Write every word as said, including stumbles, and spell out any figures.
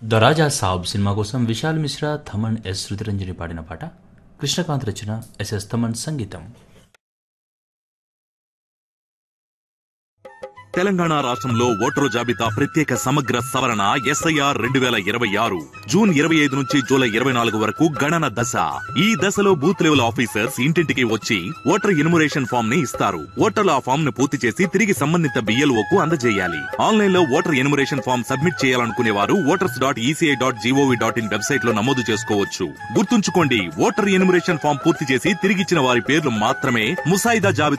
The Raja Saab cinema కోసం Vishal Mishra, Thaman, yes Shrutiranjani పాడిన పాట. కృష్ణకాంత్ రచన, ఎస్ఎస్ థమన్ సంగీతం. తెలంగాణ రాష్ట్రంలో ఓటరు జాబితా ప్రత్యేక సమగ్ర సవరణ ఎస్ఐఆర్ రెండు వేల ఇరవై ఆరు జూన్ ఇరవై ఐదు నుంచి జూలై ఇరవై నాలుగు వరకు గణన దశ. ఈ దశలో బూత్ లెవెల్ ఆఫీసర్స్ ఇంటింటికి వచ్చి ఓటర్ ఎన్యుమరేషన్ ఫామ్ ని ఇస్తారు. ఓటర్లు ఆ ఫామ్ ను పూర్తి చేసి తిరిగి సంబంధిత బిఎల్ఓకు అందజేయాలి. ఆన్లైన్ లో ఓటర్ ఎన్యుమరేషన్ ఫామ్ సబ్మిట్ చేయాలనుకునే వారు voters dot ECI dot GOV dot in website లో నమోదు చేసుకోవచ్చు. గుర్తుంచుకోండి, ఓటర్ ఎన్యుమరేషన్ ఫామ్ పూర్తి చేసి తిరిగిచ్చిన వారి పేర్లు మాత్రమే ముసాయిదా జాబితా